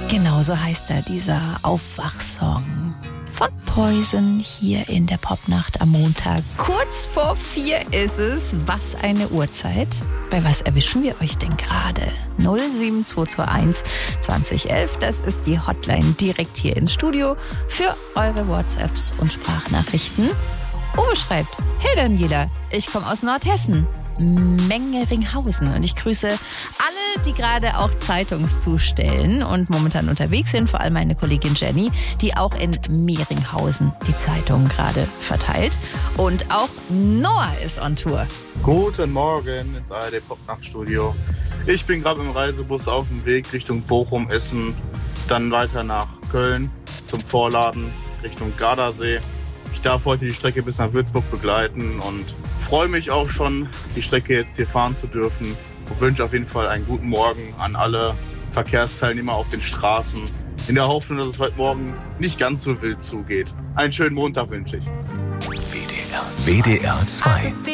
Genauso heißt er, dieser Aufwachsong von Poison hier in der Popnacht am Montag. Kurz vor 4 ist es. Was eine Uhrzeit. Bei was erwischen wir euch denn gerade? 07221 2011, das ist die Hotline direkt hier ins Studio für eure WhatsApps und Sprachnachrichten. Uwe schreibt: Hey Daniela, ich komme aus Nordhessen, Mengeringhausen, und ich grüße alle, die gerade auch Zeitungszustellen und momentan unterwegs sind, vor allem meine Kollegin Jenny, die auch in Mehringhausen die Zeitung gerade verteilt, und auch Noah ist on Tour. Guten Morgen ins ARD Popnachtstudio. Ich bin gerade im Reisebus auf dem Weg Richtung Bochum, Essen, dann weiter nach Köln zum Vorladen Richtung Gardasee. Ich darf heute die Strecke bis nach Würzburg begleiten und freue mich auch schon, die Strecke jetzt hier fahren zu dürfen. Und wünsche auf jeden Fall einen guten Morgen an alle Verkehrsteilnehmer auf den Straßen. In der Hoffnung, dass es heute Morgen nicht ganz so wild zugeht. Einen schönen Montag wünsche ich. WDR 2.